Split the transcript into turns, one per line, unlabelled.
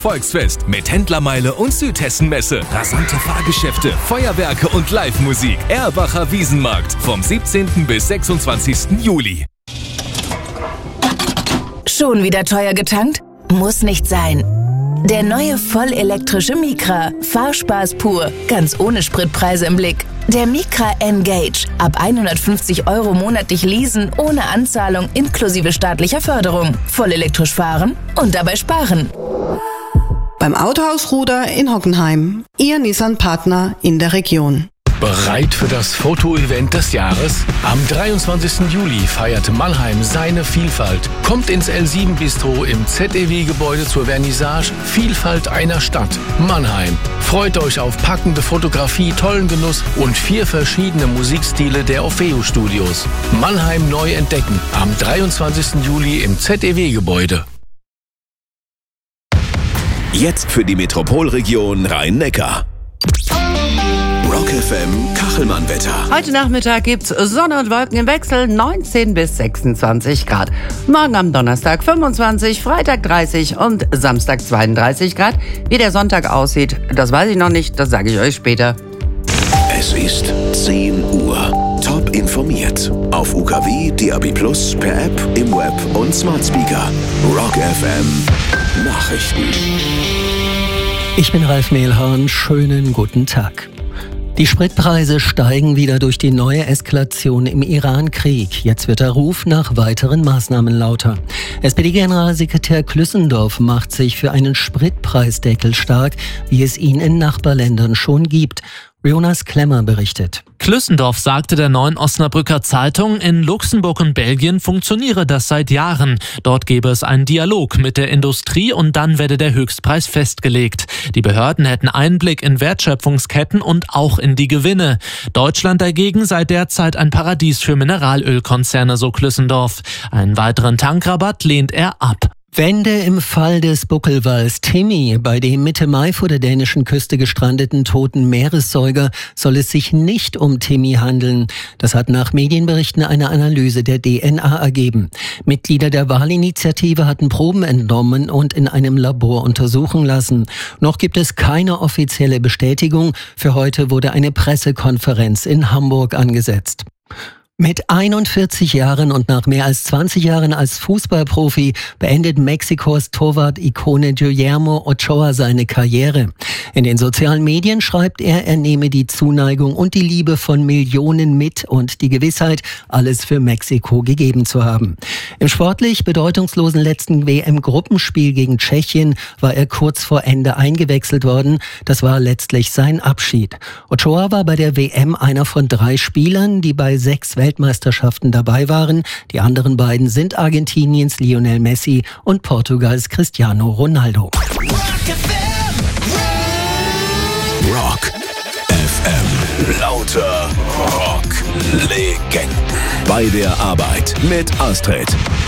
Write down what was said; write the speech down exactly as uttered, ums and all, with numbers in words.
Volksfest mit Händlermeile und Südhessenmesse. Rasante Fahrgeschäfte, Feuerwerke und Live-Musik. Erbacher Wiesenmarkt vom siebzehnten bis sechsundzwanzigsten Juli.
Schon wieder teuer getankt? Muss nicht sein. Der neue vollelektrische Micra. Fahrspaß pur, ganz ohne Spritpreise im Blick. Der Micra N-Gage. Ab hundertfünfzig Euro monatlich leasen, ohne Anzahlung, inklusive staatlicher Förderung. Vollelektrisch fahren und dabei sparen.
Beim Autohaus Ruder in Hockenheim. Ihr Nissan-Partner in der Region.
Bereit für das Fotoevent des Jahres? Am dreiundzwanzigsten Juli feiert Mannheim seine Vielfalt. Kommt ins L sieben Bistro im Z E W-Gebäude zur Vernissage Vielfalt einer Stadt. Mannheim. Freut euch auf packende Fotografie, tollen Genuss und vier verschiedene Musikstile der Orfeo Studios. Mannheim neu entdecken. Am dreiundzwanzigsten Juli im Z E W-Gebäude.
Jetzt für die Metropolregion Rhein-Neckar. Rock F M Kachelmann-Wetter.
Heute Nachmittag gibt's Sonne und Wolken im Wechsel, neunzehn bis sechsundzwanzig Grad. Morgen am Donnerstag fünfundzwanzig, Freitag dreißig und Samstag zweiunddreißig Grad. Wie der Sonntag aussieht, das weiß ich noch nicht, das sage ich euch später.
Es ist zehn Uhr. Top informiert. Auf U K W, D A B plus, per App, im Web und Smart Speaker. Rock F M Nachrichten.
Ich bin Ralf Mehlhorn. Schönen guten Tag. Die Spritpreise steigen wieder durch die neue Eskalation im Iran-Krieg. Jetzt wird der Ruf nach weiteren Maßnahmen lauter. S P D-Generalsekretär Klüssendorf macht sich für einen Spritpreisdeckel stark, wie es ihn in Nachbarländern schon gibt. Jonas Klemmer berichtet.
Klüssendorf sagte der Neuen Osnabrücker Zeitung, in Luxemburg und Belgien funktioniere das seit Jahren. Dort gebe es einen Dialog mit der Industrie und dann werde der Höchstpreis festgelegt. Die Behörden hätten Einblick in Wertschöpfungsketten und auch in die Gewinne. Deutschland dagegen sei derzeit ein Paradies für Mineralölkonzerne, so Klüssendorf. Einen weiteren Tankrabatt lehnt er ab.
Wende im Fall des Buckelwals Timmy. Bei dem Mitte Mai vor der dänischen Küste gestrandeten toten Meeressäuger soll es sich nicht um Timmy handeln. Das hat nach Medienberichten eine Analyse der D N A ergeben. Mitglieder der Wahlinitiative hatten Proben entnommen und in einem Labor untersuchen lassen. Noch gibt es keine offizielle Bestätigung. Für heute wurde eine Pressekonferenz in Hamburg angesetzt. Mit einundvierzig Jahren und nach mehr als zwanzig Jahren als Fußballprofi beendet Mexikos Torwart-Ikone Guillermo Ochoa seine Karriere. In den sozialen Medien schreibt er, er nehme die Zuneigung und die Liebe von Millionen mit und die Gewissheit, alles für Mexiko gegeben zu haben. Im sportlich bedeutungslosen letzten W M-Gruppenspiel gegen Tschechien war er kurz vor Ende eingewechselt worden. Das war letztlich sein Abschied. Ochoa war bei der W M einer von drei Spielern, die bei sechs Weltmeisterschaften dabei waren. Die anderen beiden sind Argentiniens Lionel Messi und Portugals Cristiano Ronaldo.
Rock F M. Lauter Rock-Legenden. Bei der Arbeit mit Astrid.